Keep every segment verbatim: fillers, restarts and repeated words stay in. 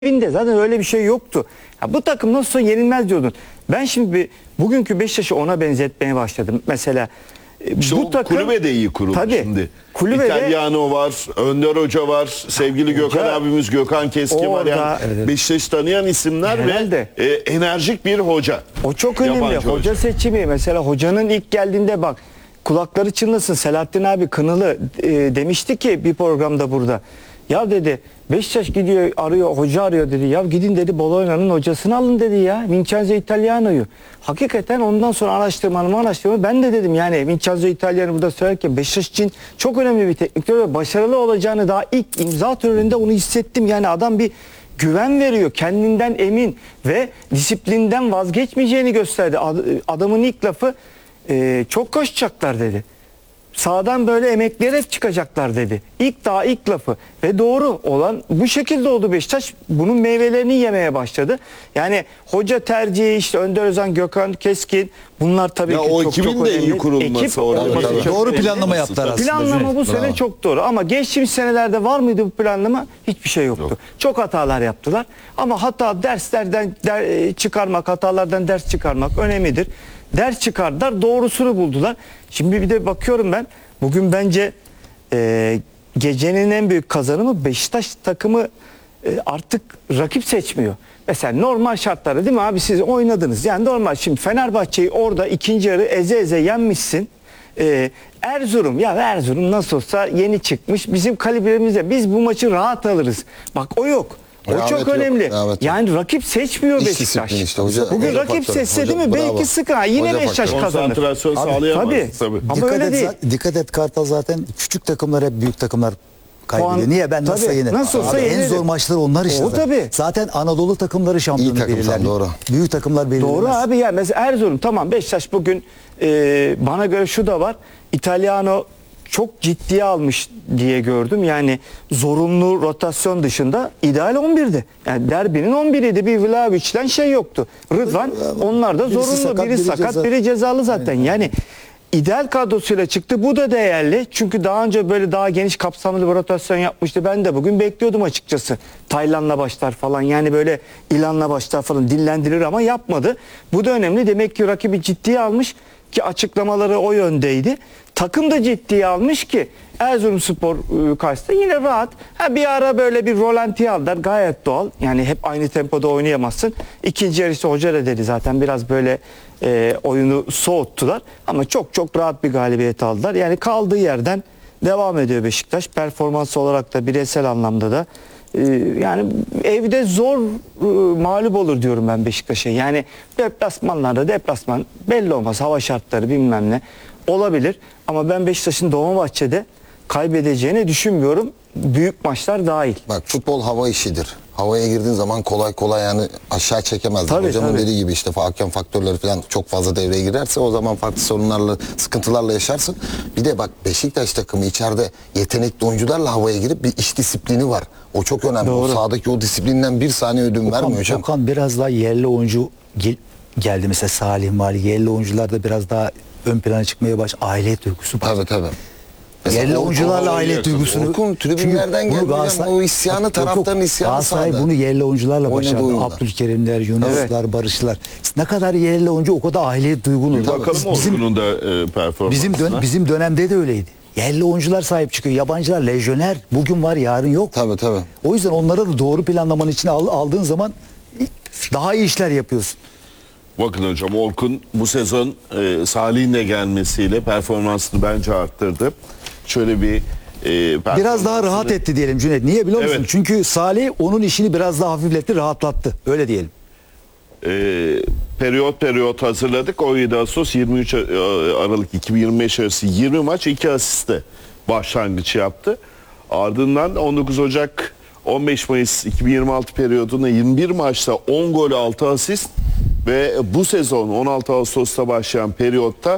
evinde zaten öyle bir şey yoktu. Ya bu takım nasılsa yenilmez diyordun. Ben şimdi bir, bugünkü Beşiktaş'ı ona benzetmeye başladım. Mesela İşte bu takım kulübe de iyi kurulmuş tabii, şimdi. kulübede, İtalyano var, Önder Hoca var, sevgili Gökhan Hoca, abimiz Gökhan Keskin var. Yani evet. Beşiktaş'ı tanıyan isimler Herhalde. ve e, enerjik bir hoca. O çok önemli. Yabancı Hoca, hoca seçimi mesela hocanın ilk geldiğinde bak kulakları çınlasın. Selahattin abi Kınalı e, demişti ki bir programda burada. Ya dedi Beşiktaş gidiyor arıyor hoca arıyor dedi. Ya gidin dedi Bologna'nın hocasını alın dedi ya. Vincenzo Italiano'yu. Hakikaten ondan sonra araştırmanı araştırma ben de dedim yani Vincenzo Italiano burada söylerken Beşiktaş için çok önemli bir teknik direktör ve başarılı olacağını daha ilk imza töreninde onu hissettim. Yani adam bir güven veriyor, kendinden emin ve disiplinden vazgeçmeyeceğini gösterdi. Adamın ilk lafı e, çok koşacaklar dedi. Sağdan böyle emekleyerek çıkacaklar dedi. İlk daha ilk lafı ve doğru olan bu şekilde oldu. Beşiktaş bunun meyvelerini yemeye başladı. Yani hoca tercihi işte Önder Özen, Gökhan Keskin bunlar tabii ya ki o çok çok ekibin de önemli. iyi kurulması Ekip, orada. tabii, Tabii. çok Doğru önemli. planlama yaptılar aslında. Planlama bu sene Bravo. çok doğru ama geçtiğimiz senelerde var mıydı bu planlama? Hiçbir şey yoktu. Yok. Çok hatalar yaptılar ama hata derslerden der, çıkarmak, hatalardan ders çıkarmak önemlidir. Ders çıkardılar, doğrusunu buldular. Şimdi bir de bakıyorum ben, bugün bence e, gecenin en büyük kazanımı Beşiktaş takımı e, artık rakip seçmiyor. Mesela normal şartlarda değil mi abi siz oynadınız. Yani normal şimdi Fenerbahçe'yi orada ikinci yarı eze eze yenmişsin. E, Erzurum ya Erzurum nasıl olsa yeni çıkmış bizim kalibremizde biz bu maçı rahat alırız. Bak o yok. O Rehavet çok yok, önemli. rehavet yok. Yani rakip seçmiyor İş Beşiktaş. disiplini işte, hoca- Bugün hoca rakip faktörü. seçse değil mi? Hoca- bravo. Belki sıkı. Ha, yine Hoca Beşiktaş faktörü. kazanır. Konsantrasyon sağlayamaz. Tabii. Tabii. Ama Dikkat öyle et, değil. za- dikkat et Kartal zaten küçük takımlar hep büyük takımlar kaybediyor. Puan- Niye ben nasıl tabii, yenir? nasıl olsa Abi en yenirim. zor maçları onlar işte. O zaten. tabii. Zaten Anadolu takımları şampiyonu İyi takım, belirler. sen doğru. Büyük takımlar belirlemez. Doğru abi ya mesela Erzurum tamam Beşiktaş bugün e, bana göre şu da var. İtalyano çok ciddiye almış diye gördüm. Yani zorunlu rotasyon dışında ideal on birdi. Yani derbinin on biriydi. Bir Vlahovic'den şey yoktu. Rıdvan onlar da Birisi zorunlu. sakat, biri biri sakat, ceza. biri cezalı zaten. Yani ideal kadrosuyla çıktı. Bu da değerli. Çünkü daha önce böyle daha geniş kapsamlı bir rotasyon yapmıştı. Ben de bugün bekliyordum açıkçası. Taylan'la başlar falan. Yani böyle İlan'la başlar falan dinlendirir ama yapmadı. Bu da önemli. Demek ki rakibi ciddiye almış ki açıklamaları o yöndeydi. Takım da ciddiye almış ki Erzurumspor e, karşısında yine rahat. Ha bir ara böyle bir rolantiye aldılar. Gayet doğal. Yani hep aynı tempoda oynayamazsın. İkinci yarısı hoca da dedi zaten biraz böyle e, oyunu soğuttular. Ama çok çok rahat bir galibiyet aldılar. Yani kaldığı yerden devam ediyor Beşiktaş. Performans olarak da bireysel anlamda da e, yani evde zor e, mağlup olur diyorum ben Beşiktaş'a. Yani deplasmanlarda deplasman belli olmaz. Hava şartları bilmem ne olabilir. Ama ben Beşiktaş'ın Dolmabahçe'de kaybedeceğini düşünmüyorum. Büyük maçlar dahil. Bak futbol hava işidir. Havaya girdiğin zaman kolay kolay yani aşağı çekemezler. Tabii, Hocamın tabii. dediği gibi işte hakem faktörleri falan çok fazla devreye girerse o zaman farklı sorunlarla, sıkıntılarla yaşarsın. Bir de bak Beşiktaş takımı içeride yetenekli oyuncularla havaya girip bir iş disiplini var. O çok önemli. Doğru. O sahadaki o disiplinden bir saniye ödün Okan, vermiyor hocam. Okan biraz daha yerli oyuncu gel- geldi mesela Salih Mali. Yerli oyuncular da biraz daha ön plana çıkmaya baş. Aidiyet duygusu var. Tabii tabii. Yerli Orkun oyuncularla hava aidiyet oynuyorsun. duygusunu. Orkun tribünlerden Çünkü bunu geldi hocam. Galatasaray- O isyanı, Yok, yok. taraftarın isyanı Galatasaray sahada. bunu yerli oyuncularla Oynadığı başardı. oyunlar. Abdülkerimler, Yunuslar, Barışlar. Ne kadar yerli oyuncu o kadar aidiyet duygulu. Bir bakalım Bizim, Orkun'un da e, performansına. bizim, dön- bizim dönemde de öyleydi. Yerli oyuncular sahip çıkıyor. Yabancılar lejyoner. Bugün var yarın yok. Tabii tabii. O yüzden onlara da doğru planlamanın içine al- aldığın zaman daha iyi işler yapıyorsun. Bakın hocam Orkun bu sezon e, Salih'in de gelmesiyle performansını bence arttırdı. Şöyle bir e, Biraz daha rahat performansını- etti diyelim Cüneyt. Niye biliyor musun? Evet. Çünkü Salih onun işini biraz daha hafifletti, rahatlattı. Öyle diyelim. e, periyot periyot hazırladık. on yedi Ağustos yirmi üç Aralık iki bin yirmi beş arası yirmi maç iki asiste başlangıç yaptı. Ardından on dokuz Ocak on beş Mayıs iki bin yirmi altı periyodunda yirmi bir maçta on gol altı asist ve bu sezon on altı Ağustos'ta başlayan periyotta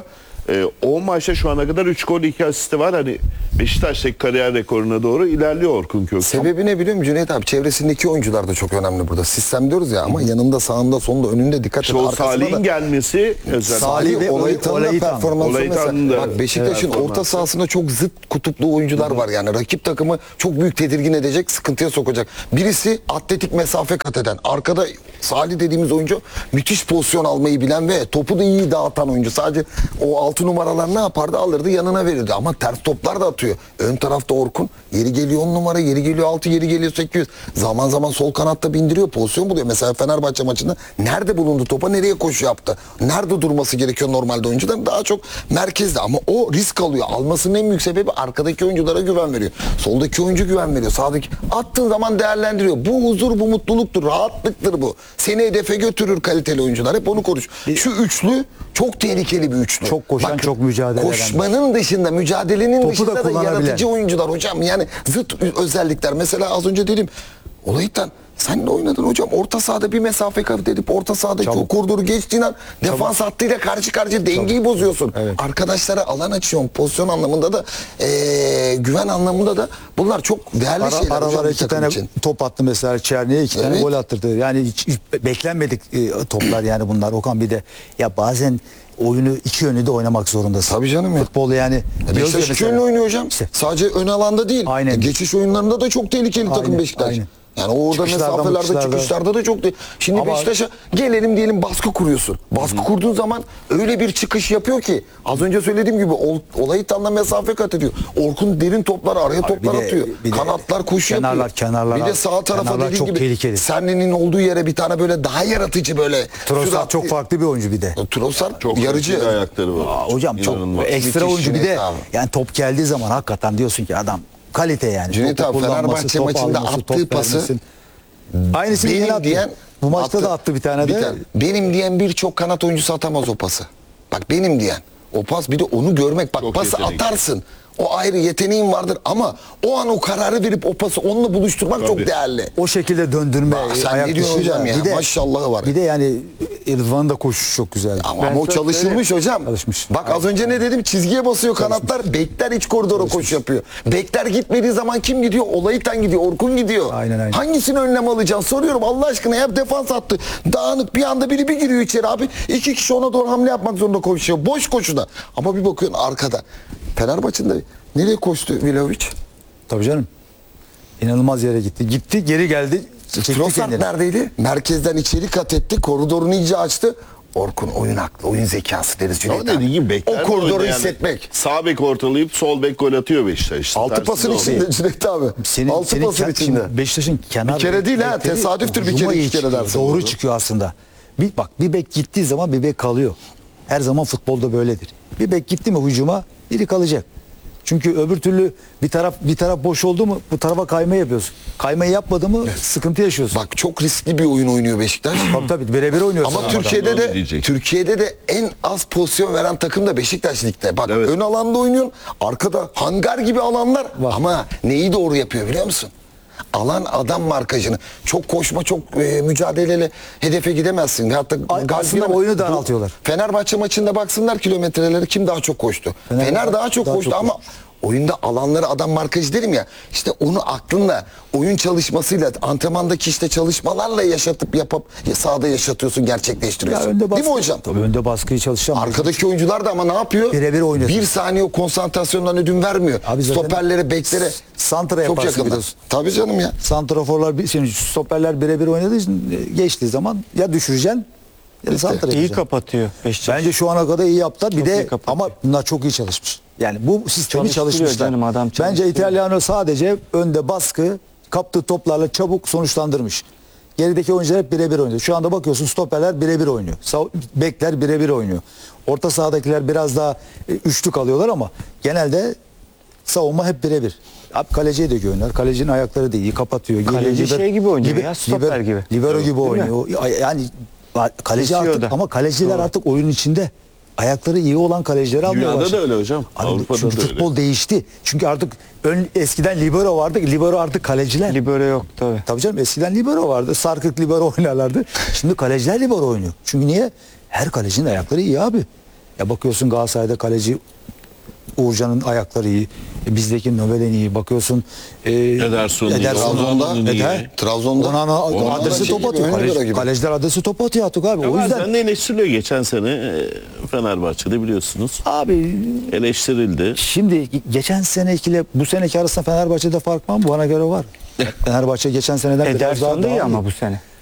E, on maçta şu ana kadar üç gol iki asisti var. Hani Beşiktaş'taki kariyer rekoruna doğru ilerliyor Orkun Kökçü. Sebebi ne biliyor musun Cüneyt abi? Çevresindeki oyuncular da çok önemli burada. Sistem diyoruz ya ama yanında, sağında, sonunda, önünde dikkat et. İşte o Arkasında Salih'in da- gelmesi özellikle. Salih ve Olaytan'ın da Olaytan. performansı Olaytan'ın mesela. da Bak Beşiktaş'ın performansı. orta sahasında çok zıt kutuplu oyuncular var yani. Rakip takımı çok büyük tedirgin edecek, sıkıntıya sokacak. Birisi atletik mesafe kat eden. Arkada Salih dediğimiz oyuncu müthiş pozisyon almayı bilen ve topu da iyi dağıtan oyuncu. Sadece o altı numaralar ne yapardı? Alırdı yanına verirdi. Ama ters toplar da atıyor. Ön tarafta Orkun. Yeri geliyor on numara, yeri geliyor altı, yeri geliyor sekiz. Zaman zaman sol kanatta bindiriyor, pozisyon buluyor. Mesela Fenerbahçe maçında nerede bulundu topa, nereye koşu yaptı? Nerede durması gerekiyor normalde oyuncuların? Daha çok merkezde ama o risk alıyor. Almasının en büyük sebebi arkadaki oyunculara güven veriyor. Soldaki oyuncu güven veriyor. Sağdaki attığın zaman değerlendiriyor. Bu huzur, bu mutluluktur, rahatlıktır bu. Seni hedefe götürür kaliteli oyuncular. Hep onu konuş. Şu üçlü çok tehlikeli bir üçlü. Çok koşan, çok mücadele eden. Koşmanın dışında, mücadelenin Topu da dışında da kullanabilen. yaratıcı oyuncular hocam. Yani zıt özellikler. Mesela az önce dedim. Olaytan sen de oynadın hocam. Orta sahada bir mesafe kat edip orta sahadaki o Çabuk. koridoru geçtiğin an defans hattıyla karşı karşıya dengeyi bozuyorsun. Evet. Arkadaşlara alan açıyorsun. Pozisyon anlamında da eee, güven anlamında da bunlar çok değerli Ara, şeyler hocam aralara bir iki takım tane için. top attı mesela Çerni'ye, iki tane Evet. gol attırdı. Yani hiç, hiç beklenmedik e, toplar yani bunlar. Okan bir de ya bazen oyunu iki yönlü de oynamak zorundasın. Tabii canım ya. Futbol yani. E, diyoruz ya Beşiktaş iki mesela. yönlü oynuyor hocam. İşte. Sadece ön alanda değil. Aynen. E, geçiş oyunlarında da çok tehlikeli takım Aynen, Beşiktaş. aynen. Yani orada Çıkışlarda, mesafelerde, çıkışlarda. çıkışlarda da çok değil. Şimdi Ama- Beşiktaş'a gelelim diyelim baskı kuruyorsun. Baskı kurduğun zaman öyle bir çıkış yapıyor ki az önce söylediğim gibi ol, olayı tam da mesafe kat ediyor. Orkun derin toplar, araya toplar bir de- atıyor. bir de Kanatlar koşu kenarlar, yapıyor. kenarlar bir de abi. sağ tarafa Kenarlar dediğin çok gibi tehlikeli. Senli'nin olduğu yere bir tane böyle daha yaratıcı böyle. Trossard süratli- çok farklı bir oyuncu bir de. Trossard Çok yarıcı. yarıcı ayakları var. Aa, hocam çok İnanılmaz. ekstra Müthiş oyuncu bir de Cüneyt abi. yani top geldiği zaman hakikaten diyorsun ki adam kalite yani. Cüneyt Topu abi, kullanması, Fenerbahçe top maçında alması, attığı top pası vermesi. Aynısını Benim yine attı. diyen Bu maçta da attı bir tane de. tane. Benim diyen birçok kanat oyuncusu atamaz o pası. Bak benim diyen. O pas bir de onu görmek. Bak Çok pası yetenekli. atarsın. O ayrı yeteneğin vardır ama o an o kararı verip o pası onunla buluşturmak Tabii. çok değerli. O şekilde döndürme, Bak sen ayak ne diyorsun dışıyla. hocam ya? Bir de, Maşallahı var. Bir de yani İrfan'ın da koşusu çok güzel. Ama, Ben ama o sana çalışılmış hocam. Çalışmış. Bak az önce ne dedim? Çizgiye basıyor kanatlar. Bekler iç koridora koşu yapıyor. Bekler gitmediği zaman kim gidiyor? Olaytan gidiyor. Orkun gidiyor. Aynen, aynen. Hangisini önlem alacaksın? Soruyorum Allah aşkına. Hep defans attı. Dağınık bir anda biri bir giriyor içeri abi. İki kişi ona doğru hamle yapmak zorunda koşuyor. Boş koşuda. Ama bir bakıyorsun arkada. Fenerbahçe'nin de nereye koştu Vlahovic? Tabii canım. İnanılmaz yere gitti. Gitti, geri geldi. Çekti Trossard kendini. neredeydi? Merkezden içeri kat etti. Koridorunu iyice açtı. Orkun oyun aklı, oyun zekası deriz Cüneyt O dediği gibi bekler. O koridoru oynayan- hissetmek. Sağ bek ortalayıp sol bek gol atıyor Beşiktaş. İşte Altı tersinde pasın oluyor. içinde Cüneyt abi. Senin, Altı senin pasın ke- içinde. şimdi Beşiktaş'ın kenar Bir kere değil ha, bekleri tesadüftür bir hücuma kere, iyi iki kere çıkıyor. dersin Doğru bunu. çıkıyor aslında. Bir, bak bir bek gittiği zaman bir bek kalıyor. Her zaman futbolda böyledir. Bir bek gitti mi hücuma biri kalacak. Çünkü öbür türlü bir taraf bir taraf boş oldu mu bu tarafa kayma yapıyorsun. Kaymayı yapmadı mı sıkıntı yaşıyorsun. Bak çok riskli bir oyun oynuyor Beşiktaş. Tabii tabii birebir oynuyorsun. Ama adam. Türkiye'de Adam de diyecek. Türkiye'de de en az pozisyon veren takım da Beşiktaş ligde. Bak Evet. ön alanda oynuyorsun. Arkada hangar gibi alanlar Var. ama neyi doğru yapıyor biliyor musun? Alan adam markajını. Çok koşma, çok e, mücadeleyle hedefe gidemezsin. Hatta Ay- gol aslında yeme- oyunu daraltıyorlar. Fenerbahçe maçında baksınlar kilometreleri kim daha çok koştu. Fener- Fener, daha çok daha koştu çok ama koşmuş. oyunda alanları adam markajı derim ya. İşte onu aklınla, oyun çalışmasıyla, antrenmandaki işte çalışmalarla yaşatıp yapıp ya sahada yaşatıyorsun, Ya gerçekleştiriyorsun. önde baskı, Değil mi hocam? Tabii önde baskıyı çalışacağım. Arkadaki oyuncular da ama ne yapıyor? Birebir oynatıyor. Bir saniye o konsantrasyondan ödün vermiyor. Abi zaten Stoperlere, beklere santra çok yaparsın yakınlar. biliyorsun. Tabii canım ya. Santraforlar, bir- şimdi stoperler birebir oynadığı için e, geçtiği zaman ya düşüreceksin ya da santra İyi yapacaksın. kapatıyor Beşiktaş. Bence şu ana kadar iyi yaptılar. Bir Çok iyi de kapatıyor. ama bunlar çok iyi çalışmış. Yani bu sistemi Çalıştırıyor çalışmışlar. canım, adam Bence çalıştırıyor. İtalyanı sadece önde baskı, kaptığı toplarla çabuk sonuçlandırmış. Gerideki oyuncular hep birebir oynuyor. Şu anda bakıyorsun stoperler birebir oynuyor. Sağ- Bekler birebir oynuyor. Orta sahadakiler biraz daha e, üçlü kalıyorlar ama genelde savunma hep birebir. Abi kaleciye de oynuyor. Kalecinin ayakları da iyi kapatıyor. Kaleci Liber- şey gibi oynuyor liber- ya, stoper liber- gibi. Libero gibi Değil mi? oynuyor. Yani kaleci Kesiyor artık da. ama kaleciler Doğru. artık oyun içinde. Ayakları iyi olan kalecileri almaya Dünyada başladı. da öyle hocam. Abi, Avrupa'da çünkü da öyle. futbol değişti. Çünkü artık ön, eskiden libero vardı. Libero artık kaleciler. Libero yok tabii. Tabii canım eskiden libero vardı. Sarkık libero oynarlardı. Şimdi kaleciler libero oynuyor. Çünkü niye? Her kalecinin ayakları iyi abi. Ya bakıyorsun Galatasaray'da kaleci Uğurcan'ın ayakları iyi. E, bizdeki Nobel'in iyi. Bakıyorsun e, Ederson iyi. Trabzon'da Onana'nın iyi. Eder. Trabzon'da Onana, Onana adresi şey top gibi, atıyor. ön libero Kaleci, gibi. kaleciler adresi top atıyor artık abi. Ya O yüzden bazen de eleştiriliyor. Geçen sene e, Fenerbahçe'de biliyorsunuz. abi Eleştirildi. şimdi geçen senekiyle bu seneki arasında Fenerbahçe'de fark var mı? Bana göre var. Fenerbahçe geçen seneden biraz daha Ederson da iyi daha ama iyi. bu sene.